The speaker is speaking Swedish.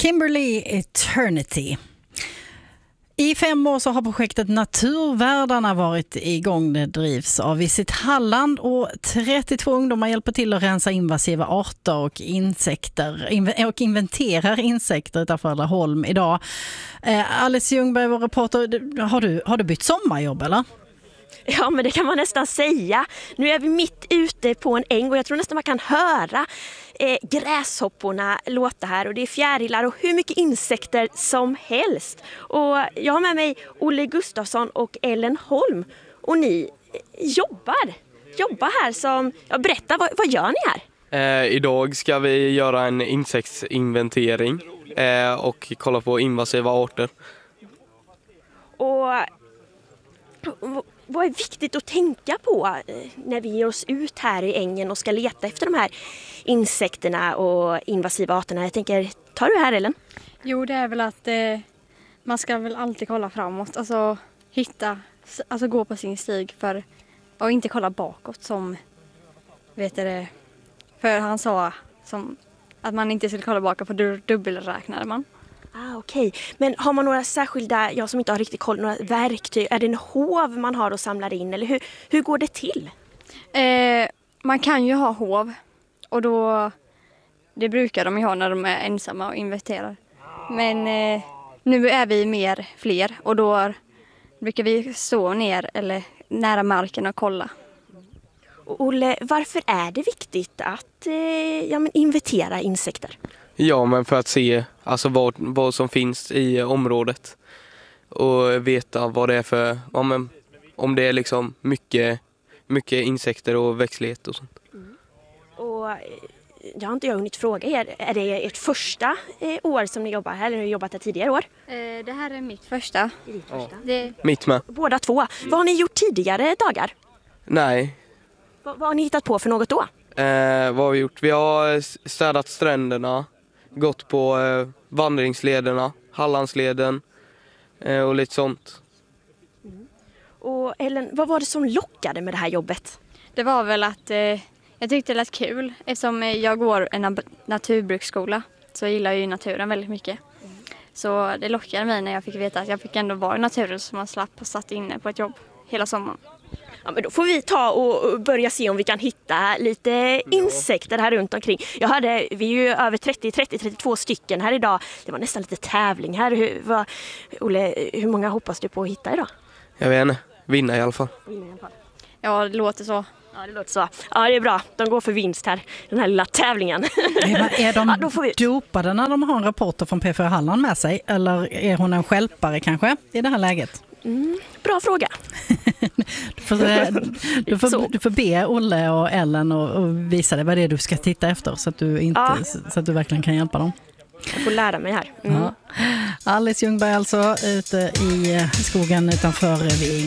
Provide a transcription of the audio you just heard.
Kimberly Eternity. I 5 år så har projektet Naturvärdarna varit igång. Det drivs av Visit Halland och 32 ungdomar hjälper till att rensa invasiva arter och insekter och inventerar insekter utanför Laholm idag. Alice Ljungberg, vår reporter, har du bytt sommarjobb eller? Ja, men det kan man nästan säga. Nu är vi mitt ute på en äng och jag tror nästan man kan höra gräshopporna låta här. Och det är fjärilar och hur mycket insekter som helst. Och jag har med mig Olle Gustafsson och Ellen Holm. Och ni jobbar här som... Ja, berätta, vad gör ni här? Idag ska vi göra en insektsinventering och kolla på invasiva arter. Och vad är viktigt att tänka på när vi ger oss ut här i ängen och ska leta efter de här insekterna och invasiva arterna? Jag tänker, tar du här Ellen? Jo, det är väl att man ska väl alltid kolla framåt. Alltså gå på sin stig och inte kolla bakåt som, för han sa att man inte skulle kolla bakåt för då dubbelräknade man. Okej. Men har man några särskilda, jag som inte har riktigt koll, några verktyg? Är det en hov man har och samlar in? Eller hur går det till? Man kan ju ha hov. Och det brukar de ju ha när de är ensamma och inventerar. Men nu är vi fler och då brukar vi stå ner eller nära marken och kolla. Olle, varför är det viktigt att inventera insekter? Ja, men för att se alltså vad som finns i området och veta vad det är för, om det är liksom mycket insekter och växtlighet och sånt. Och jag har inte hunnit fråga er, är det ert första år som ni jobbar här eller har ni jobbat här tidigare år? Det här är mitt första. Mitt med. Båda två. Vad har ni gjort tidigare dagar? Nej. Vad har ni hittat på för något då? Vad har vi gjort? Vi har städat stränderna, gått på vandringslederna, Hallandsleden och lite sånt. Och Ellen, vad var det som lockade med det här jobbet? Det var väl att jag tyckte det lät kul eftersom jag går en naturbruksskola så jag gillar ju naturen väldigt mycket. Så det lockade mig när jag fick veta att jag fick ändå vara i naturen så man slapp satt inne på ett jobb hela sommaren. Ja, men då får vi ta och börja se om vi kan hitta lite insekter här runt omkring. Vi är ju över 32 stycken här idag. Det var nästan lite tävling här. Olle, hur många hoppas du på att hitta idag? Jag vet inte. Vinna i alla fall. Ja, det låter så. Ja, det låter så. Ja, det är bra. De går för vinst här, den här lilla tävlingen. Är de dopade när de har en reporter från P4 Halland med sig? Eller är hon en stjälpare kanske i det här läget? Bra fråga. Du får be Olle och Ellen och visa dig vad det är du ska titta efter så att du verkligen kan hjälpa dem. Jag får lära mig här. Ja. Alice Ljungberg alltså ute i skogen utanför Ving.